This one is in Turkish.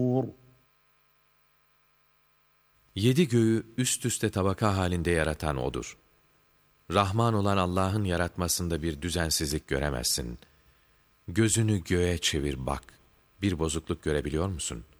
Yedi göğü üst üste tabaka halinde yaratan O'dur. Rahman olan Allah'ın yaratmasında bir düzensizlik göremezsin. Gözünü göğe çevir bak, bir bozukluk görebiliyor musun?